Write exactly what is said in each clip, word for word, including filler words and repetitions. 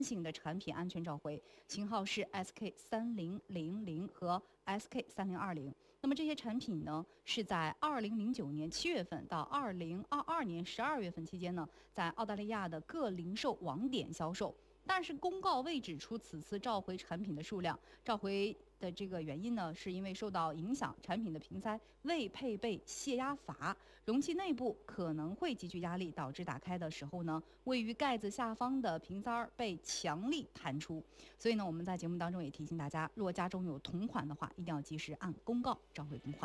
型的产品安全召回，型号是 S K 三零零零 和 S K 三零二零。那么这些产品呢，是在二零零九年七月份到二零二二年十二月份期间呢，在澳大利亚的各零售网点销售。但是公告未指出此次召回产品的数量，召回的这个原因呢，是因为受到影响，产品的瓶塞未配备泄压阀，容器内部可能会积聚压力，导致打开的时候呢，位于盖子下方的瓶塞被强力弹出。所以呢，我们在节目当中也提醒大家，若家中有同款的话，一定要及时按公告召回公款。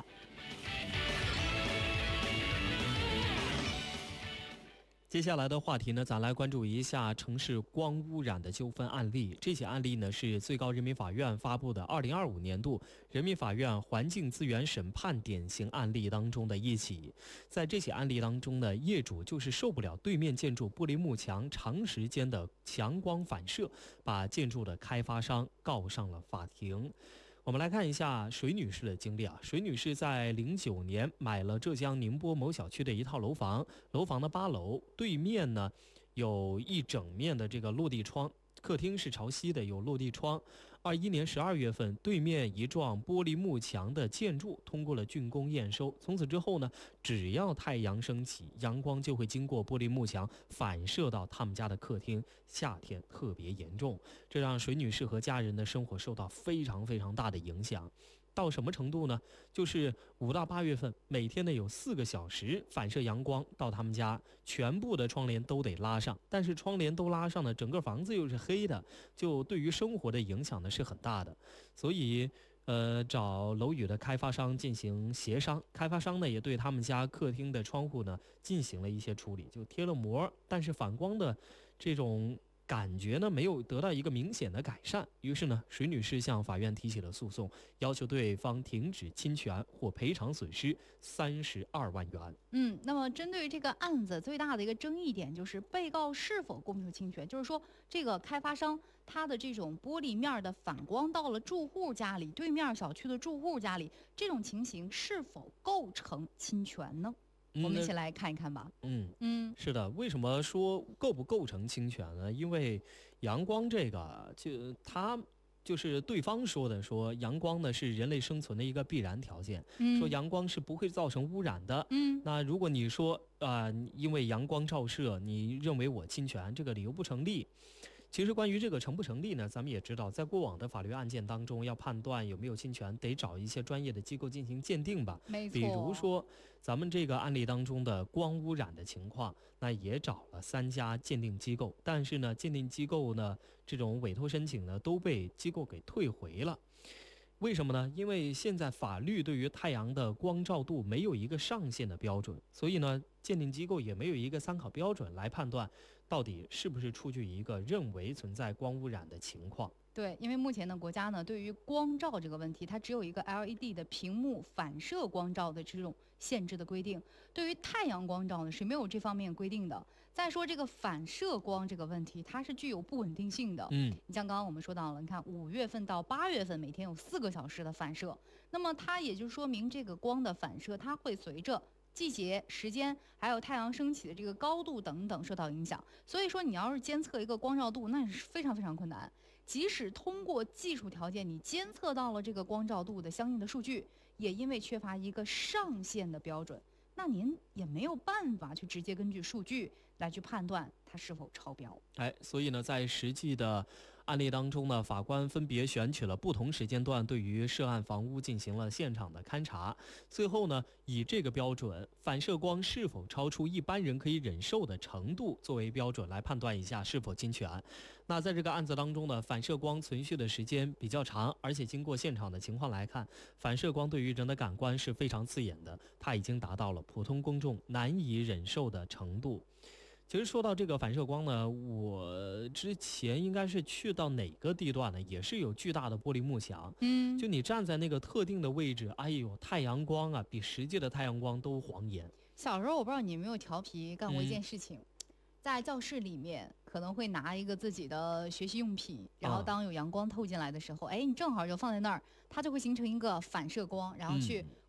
接下来的话题呢，咱来关注一下城市光污染的纠纷案例。这起案例呢是最高人民法院发布的二零二五年度人民法院环境资源审判典型案例当中的一起。在这起案例当中呢，业主就是受不了对面建筑玻璃幕墙长时间的强光反射，把建筑的开发商告上了法庭。我们来看一下水女士的经历啊。水女士在零九年买了浙江宁波某小区的一套楼房，楼房的八楼对面呢有一整面的这个落地窗，客厅是朝西的，有落地窗。二一年十二月份，对面一幢玻璃幕墙的建筑通过了竣工验收。从此之后呢，只要太阳升起，阳光就会经过玻璃幕墙反射到他们家的客厅，夏天特别严重，这让水女士和家人的生活受到非常非常大的影响。到什么程度呢？就是五到八月份，每天呢有四个小时反射阳光到他们家，全部的窗帘都得拉上。但是窗帘都拉上呢，整个房子又是黑的，就对于生活的影响呢是很大的。所以，呃，找楼宇的开发商进行协商，开发商呢也对他们家客厅的窗户呢进行了一些处理，就贴了膜，但是反光的这种感觉呢没有得到一个明显的改善。于是呢，水女士向法院提起了诉讼，要求对方停止侵权或赔偿损失三十二万元。 嗯，那么针对这个案子最大的一个争议点就是被告是否构成侵权，就是说这个开发商他的这种玻璃面的反光到了住户家里，对面小区的住户家里，这种情形是否构成侵权呢？我们一起来看一看吧。 嗯嗯，是的。为什么说构不构成侵权呢？因为阳光这个，就它就是对方说的，说阳光呢是人类生存的一个必然条件，嗯、说阳光是不会造成污染的。嗯，那如果你说啊、呃，因为阳光照射，你认为我侵权，这个理由不成立。其实关于这个成不成立呢，咱们也知道，在过往的法律案件当中，要判断有没有侵权，得找一些专业的机构进行鉴定吧。 没错。 比如说，咱们这个案例当中的光污染的情况，那也找了三家鉴定机构，但是呢，鉴定机构呢，这种委托申请呢，都被机构给退回了。为什么呢？因为现在法律对于太阳的光照度没有一个上限的标准，所以呢，鉴定机构也没有一个参考标准来判断到底是不是出具一个认为存在光污染的情况。 对，因为目前呢，国家呢对于光照这个问题，它只有一个 L E D 的屏幕反射光照的这种限制的规定，对于太阳光照呢是没有这方面规定的。再说这个反射光这个问题，它是具有不稳定性的。嗯，你像刚刚我们说到了，你看五月份到八月份每天有四个小时的反射，那么它也就说明这个光的反射，它会随着季节、时间，还有太阳升起的这个高度等等受到影响。所以说，你要是监测一个光照度，那是非常非常困难。即使通过技术条件，你监测到了这个光照度的相应的数据，也因为缺乏一个上限的标准，那您也没有办法去直接根据数据来去判断它是否超标。 哎，所以呢，在实际的案例当中呢，法官分别选取了不同时间段，对于涉案房屋进行了现场的勘查，最后呢，以这个标准，反射光是否超出一般人可以忍受的程度作为标准来判断一下是否侵权。那在这个案子当中呢，反射光存续的时间比较长，而且经过现场的情况来看，反射光对于人的感官是非常刺眼的，它已经达到了普通公众难以忍受的程度。其实说到这个反射光呢，我之前应该是去到哪个地段呢，也是有巨大的玻璃幕墙，嗯，就你站在那个特定的位置，哎呦，太阳光啊，比实际的太阳光都晃眼。 小时候我不知道你有没有调皮干过一件事情，嗯、在教室里面可能会拿一个自己的学习用品，然后当有阳光透进来的时候，哎、嗯，你正好就放在那儿，它就会形成一个反射光，然后去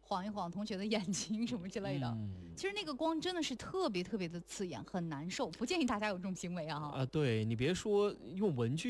晃一晃同学的眼睛什么之类的。 嗯、 其实那个光真的是特别特别的刺眼，很难受，不建议大家有这种行为啊。 啊，对你别说用文具。